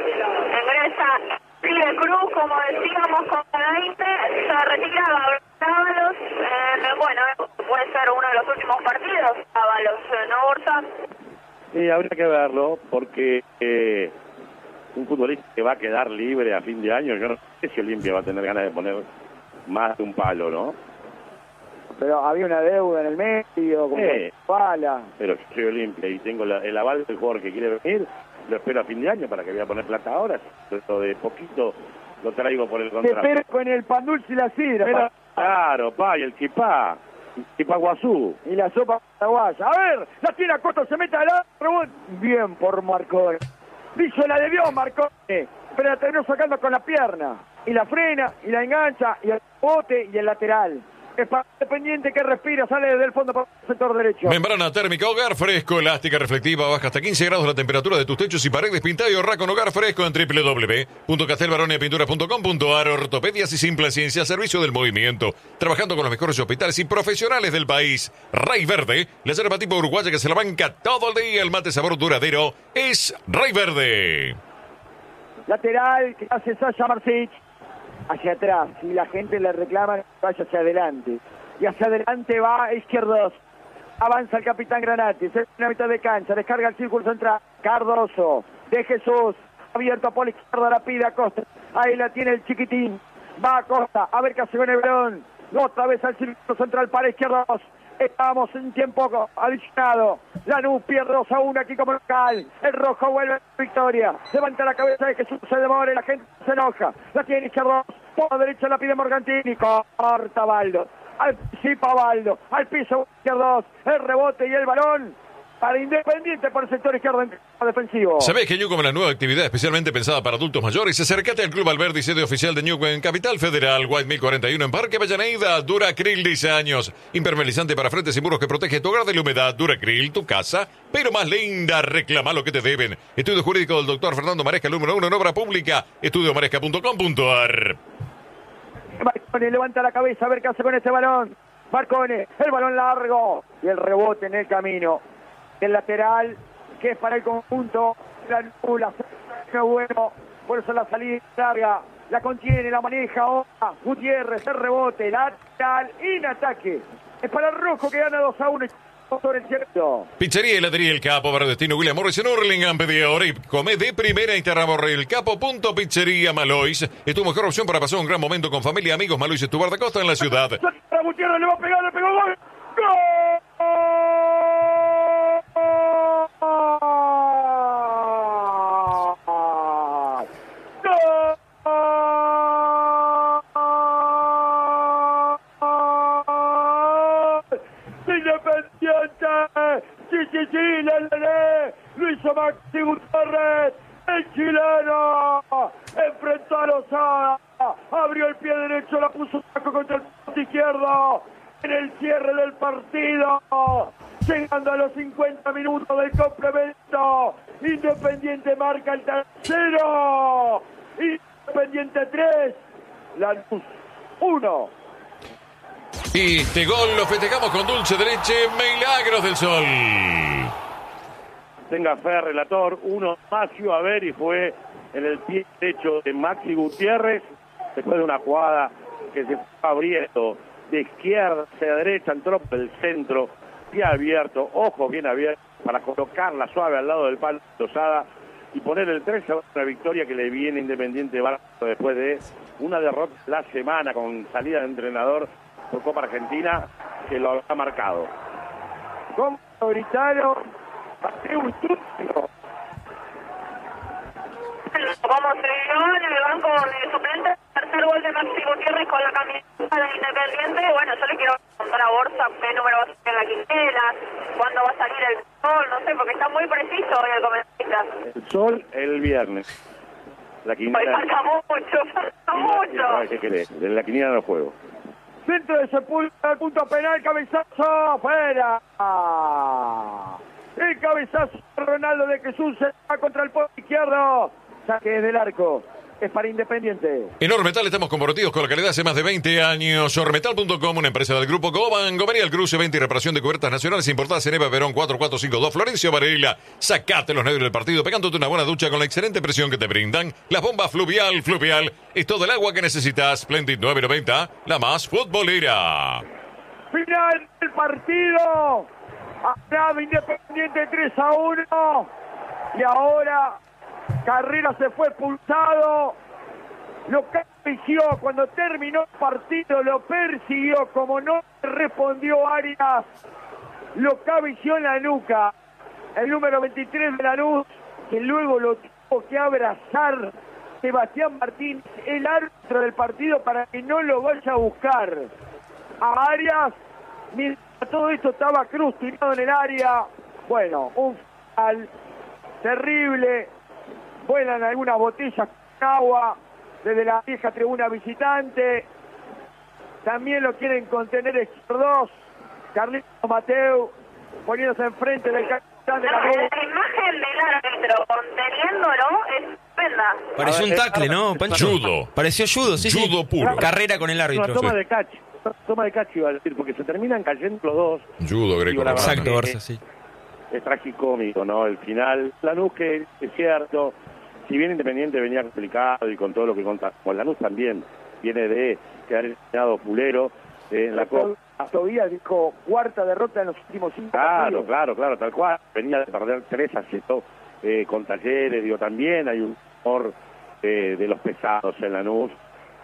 Ingresa Pide Cruz, como decíamos, con la veinte. Se retira Ábalos. Eh, bueno, puede ser uno de los últimos partidos. Ábalos, ¿no, Borja? Sí, habría que verlo, porque eh, un futbolista que va a quedar libre a fin de año, yo no sé si Olimpia va a tener ganas de poner más de un palo, ¿no? Pero había una deuda en el medio, con Eh, pala. Pero yo soy Olimpia y tengo la, el aval del jugador que quiere venir, lo espero a fin de año para que voy a poner plata ahora. Esto de poquito lo traigo por el Te contrato. espero con el pan dulce y la sidra. Pero, pa- claro, pa, y el chipá, chipá guazú. Y la sopa paraguaya. A ver, la tiene Acosta, se mete al árbol. Bien por Marcone. Dicho la debió Marcone, pero la terminó sacando con la pierna. Y la frena, y la engancha, y el bote, y el lateral. Es para Independiente que respira, sale desde el fondo para el sector derecho. Membrana térmica, hogar fresco, elástica, reflectiva, baja hasta quince grados la temperatura de tus techos y paredes. Pinta y ahorra con hogar fresco en doble u doble u doble u punto castelbaronepinturas punto com punto a r. Ortopedias y simple ciencia, servicio del movimiento. Trabajando con los mejores hospitales y profesionales del país. Ray Verde, la yerba tipo uruguaya que se la banca todo el día. El mate sabor duradero es Ray Verde. Lateral que hace Sasha Marcic. Hacia atrás, y la gente le reclama que vaya hacia adelante. Y hacia adelante va Izquierdos. Avanza el capitán Granati, se en la mitad de cancha, descarga el círculo central. Cardoso, de Jesús, abierto por la izquierda, la pide Acosta. Ahí la tiene el chiquitín. Va Acosta, a ver qué hace con el balón. Otra vez al círculo central para izquierda. Estamos en tiempo adicionado. Lanús pierde dos a uno aquí como local. El rojo vuelve a la victoria. Levanta la cabeza de Jesús, se demora, la gente se enoja. La tiene izquierda. Por la derecha la pide Morgantini. Corta Baldo. Anticipa Baldo. Al piso izquierdo. El rebote y el balón para Independiente por el sector izquierdo en campo defensivo. ¿Sabés que Ñuco es la nueva actividad especialmente pensada para adultos mayores? Acércate al Club Alberdi, sede oficial de Ñuco en Capital Federal, White mil cuarenta y uno en Parque Avellaneda. Duracril diez años. Impermeabilizante para frentes y muros que protege tu hogar de la humedad. Duracril, tu casa, pero más linda. Reclama lo que te deben. Estudio jurídico del doctor Fernando Maresca, el número uno en obra pública. estudio maresca punto com punto a r. Marcone levanta la cabeza a ver qué hace con este balón. Marcone, el balón largo y el rebote en el camino. El lateral, que es para el conjunto, la nula, qué bueno, por eso la salida larga, la contiene, la maneja ahora, Gutiérrez, el rebote, lateral, en ataque, es para el rojo que gana dos a uno sobre el cierto. Pizzería y heladería El Capo, para destino William Morris en Hurlingham, pedí ahora y come de primera y te ramorre El Capo, punto pizzería Malois, es tu mejor opción para pasar un gran momento con familia, amigos. Malois es tu bar de costa en la ciudad. Para Gutiérrez, le va a pegar, le pegó gol, ¡gol! Sí, sí, sí, la, la, la. Lo hizo Maxi Gutiérrez, el chileno, enfrentó a Lozada, abrió el pie derecho, la puso contra el poste izquierdo, en el cierre del partido, llegando a los cincuenta minutos del complemento, Independiente marca el tercero, Independiente tres, Lanús uno. Y este gol lo festejamos con dulce de leche Milagros del Sol. Tenga fe, relator, uno más iba a ver y fue en el pie derecho de Maxi Gutiérrez, después de una jugada que se fue abriendo de izquierda hacia derecha, entró por el centro, pie abierto, ojo bien abierto, para colocarla suave al lado del palo de Lozada y poner el tres a una victoria que le viene Independiente Barco después de una derrota la semana con salida de entrenador por Copa Argentina, que lo ha marcado. Como gritaron, hace un susto. Como se vio en el banco de suplentes, tercer gol de Maxi Gutiérrez con la camiseta de Independiente. Bueno, yo le quiero preguntar a Borsa qué número va a salir en la quintela, cuándo va a salir el sol, no sé, porque está muy preciso hoy el comentarista. El sol el viernes. La quinta. Hoy falta mucho, falta mucho. ¿Qué querés? En la quiniela no juego. Centro de Sepúlveda, el punto penal, cabezazo, fuera. El cabezazo de Ronaldo de Jesús se va contra el poste izquierdo. Saque desde el arco. Es para Independiente. En Ormetal estamos comprometidos con la calidad hace más de veinte años. Ormetal punto com, una empresa del grupo Goban. Gomería El Cruce, venta y reparación de cubiertas nacionales importadas en Eva Perón cuatro cuatro cinco dos. Florencio Varela, sacate los nervios del partido pegándote una buena ducha con la excelente presión que te brindan las bombas Fluvial. Fluvial es todo el agua que necesitas. Splendid nueve noventa, la más futbolera. Final del partido. Acaba Independiente tres a uno. Y ahora Carrera se fue expulsado, lo persiguió cuando terminó el partido, lo persiguió, como no respondió Arias, lo cabeció en la nuca, el número veintitrés de Lanús, que luego lo tuvo que abrazar Sebastián Martínez, el árbitro del partido, para que no lo vaya a buscar a Arias, mientras todo esto estaba Cruz tirado en el área. Bueno, un final terrible. Vuelan algunas botellas con agua desde la vieja tribuna visitante. También lo quieren contener Esquerdos. Carlitos Mateu poniéndose enfrente del capitán de la La imagen del árbitro conteniéndolo es estupenda. Pareció un tackle, ¿no, Pancho? Judo. Pareció judo, sí, Judo sí. puro. Carrera con el árbitro. Una toma Sí. de catch, una toma de catch iba a decir, porque se terminan cayendo los dos. Judo greco. Digo, la verdad Exacto, que Barça, sí. Es tragicómico, ¿no? El final. Lanús, que es cierto, si bien Independiente venía complicado y con todo lo que contamos, Lanús también viene de quedar eliminado Pulero eh, en la Copa. Todavía dijo cuarta derrota en los últimos cinco Claro, partidos. claro, claro, tal cual. Venía de perder tres a cero eh, con Talleres, digo, también hay un humor eh, de los pesados en Lanús.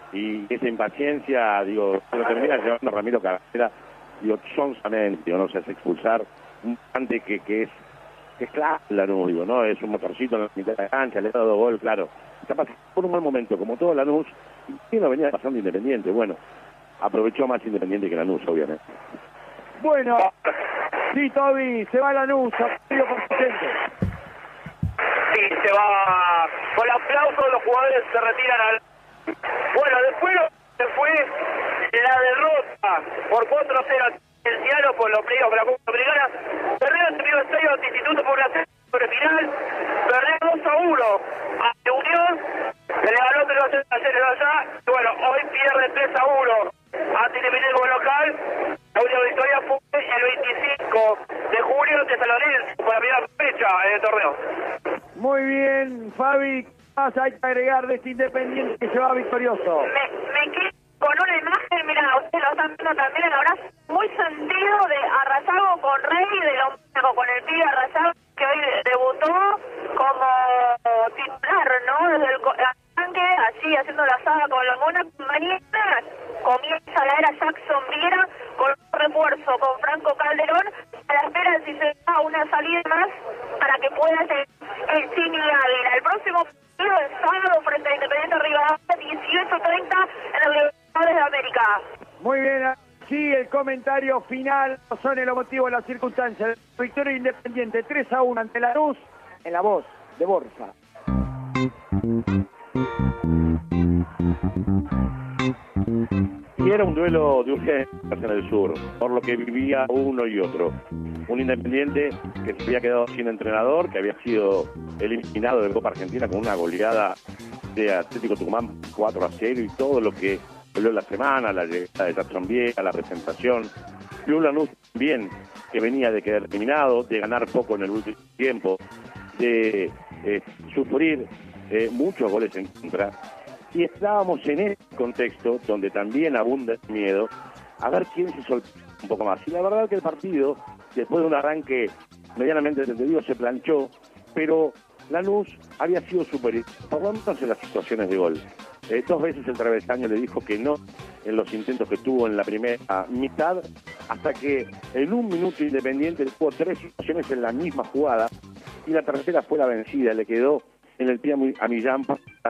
y esa impaciencia, digo, se lo termina llevando Ramiro Carrera, digo, sonsamente, o no se hace expulsar un ante que, que es que es claro, Lanús, digo, ¿no? Es un motorcito en la mitad de la cancha, le ha dado gol, claro. Está pasando por un mal momento, como todo Lanús, y no venía pasando Independiente. Bueno, aprovechó más Independiente que Lanús, obviamente. Bueno, sí, Toby, se va Lanús, partido por Vicente. Sí, se va con aplausos, los jugadores se retiran al... Bueno, después se fue la derrota por cuatro a cero el Ciano por los playoffs de la Copa Americana. Perdió el primer estadio ante Instituto por la sobre final. Perdió dos a uno ante Unión. Se le ganó tres a cero ayer allá. Bueno, hoy pierde tres a uno ante Independiente como local. La última victoria fue el veinticinco de julio ante San Lorenzo por la primera fecha en el torneo. Muy bien, Fabi, ¿qué más hay que agregar de este Independiente que se va victorioso? Me, me quedo con una imagen, mira, ustedes lo están viendo también, el abrazo muy sentido de Arrayago con Rey, de Lombardo con el pibe Arrayago, que hoy debutó como titular, ¿no? Desde el arranque, así haciendo la saga con los Monas. Mañana comienza la era Jackson Viera con un refuerzo con Franco Calderón, a la espera de si se da una salida más para que pueda ser el Chimi Ávila. El próximo partido es sábado frente a Independiente Rivadavia, dieciocho treinta en el Libertadores de América. Muy bien, sí, el comentario final son el motivo de las circunstancias. Victoria Independiente tres a uno ante Lanús, en la voz de Borja. Y era un duelo de urgencias en el sur, por lo que vivía uno y otro. Un Independiente que se había quedado sin entrenador, que había sido eliminado de Copa Argentina con una goleada de Atlético Tucumán cuatro a cero y todo lo que habló la semana, la llegada de Jackson Viera, la presentación. Y un Lanús bien, que venía de quedar eliminado, de ganar poco en el último tiempo, de eh, sufrir eh, muchos goles en contra. Y estábamos en ese contexto donde también abunda el miedo a ver quién se soltó un poco más. Y la verdad que el partido, después de un arranque medianamente entendido, se planchó, pero Lanús había sido superior, por lo menos en las situaciones de gol. Eh, dos veces el travesaño le dijo que no en los intentos que tuvo en la primera mitad, hasta que en un minuto Independiente tuvo tres situaciones en la misma jugada, y la tercera fue la vencida, le quedó en el pie a Millán,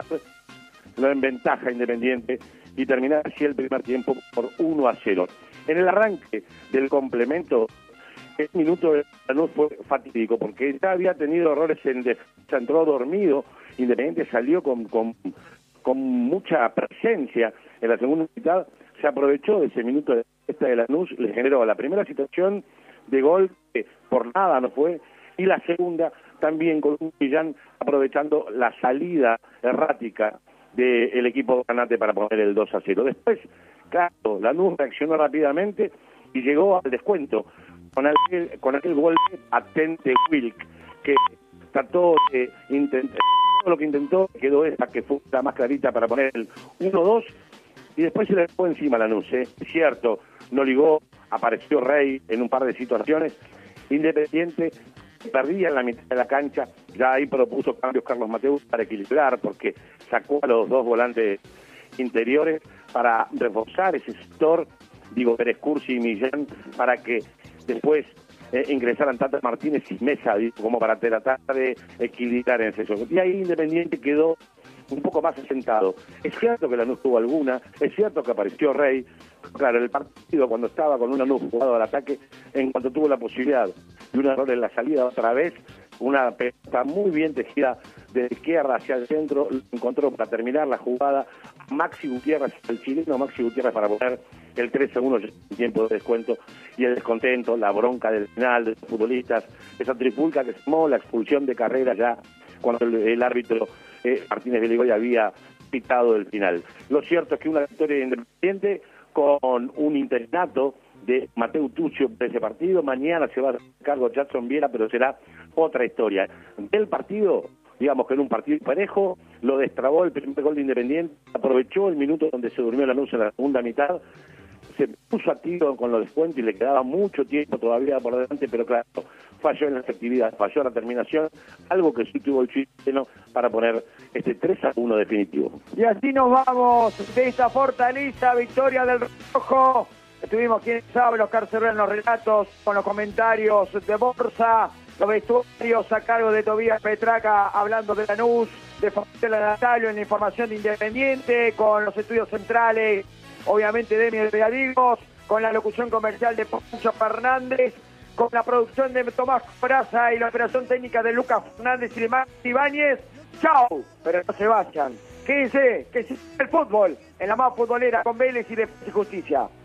lo en ventaja Independiente y terminar así el primer tiempo por uno a cero. En el arranque del complemento, el minuto de Lanús fue fatídico porque ya había tenido errores en defensa, entró dormido, Independiente salió con, con, con mucha presencia en la segunda mitad, se aprovechó de ese minuto de esta de Lanús, le generó la primera situación de gol que por nada no fue, y la segunda también con un Millán aprovechando la salida errática del equipo ganante para poner el dos a cero. Después, claro, Lanús reaccionó rápidamente y llegó al descuento con aquel, con aquel gol atente Wilk, que trató de intentar, todo lo que intentó quedó esa que fue la más clarita para poner el uno dos, y después se le fue encima a Lanús, ¿eh? Es cierto, no ligó, apareció Rey en un par de situaciones, Independiente perdía en la mitad de la cancha, ya ahí propuso cambios Carlos Mateus para equilibrar, porque sacó a los dos volantes interiores para reforzar ese sector, digo, Pérez Cursi y Millán, para que después eh, ingresaran Tata Martínez y Mesa, digo, como para tratar de equilibrar en ese juego. Y ahí Independiente quedó un poco más asentado. Es cierto que Lanús tuvo alguna, es cierto que apareció Rey, claro, el partido cuando estaba con un Lanús jugado al ataque, en cuanto tuvo la posibilidad de un error en la salida otra vez, una pelota muy bien tejida de la izquierda hacia el centro, lo encontró para terminar la jugada Maxi Gutiérrez, el chileno Maxi Gutiérrez, para poner el tres a uno en tiempo de descuento, y el descontento, la bronca del final de los futbolistas, esa trifulca que se tomó, la expulsión de Carrera ya cuando el, el árbitro eh, Martínez Beligoy había pitado el final. Lo cierto es que una victoria Independiente con un interinato de Mateu Tuccio de ese partido. Mañana se va a hacer cargo Jackson Viera, pero será otra historia. Del partido, digamos que en un partido parejo, lo destrabó el primer gol de Independiente, aprovechó el minuto donde se durmió Lanús en la segunda mitad, se puso a tiro con los descuentos y le quedaba mucho tiempo todavía por delante, pero claro, falló en la efectividad, falló en la terminación, algo que sí tuvo el chileno para poner este tres a uno definitivo. Y así nos vamos de esta Fortaleza, victoria del Rojo. Estuvimos, quien sabe, Oscar Cervera en los relatos, con los comentarios de Borsa, los vestuarios a cargo de Tobías Petraca, hablando de Lanús, de Fabiola Natalio en la información de Independiente, con los estudios centrales, obviamente de Miguel Regadigos, con la locución comercial de Poncho Fernández, con la producción de Tomás Coraza y la operación técnica de Lucas Fernández y de Max Ibáñez. ¡Chao! Pero no se vayan. Quédense, que siga el fútbol en la más futbolera con Vélez y Defensa y Justicia.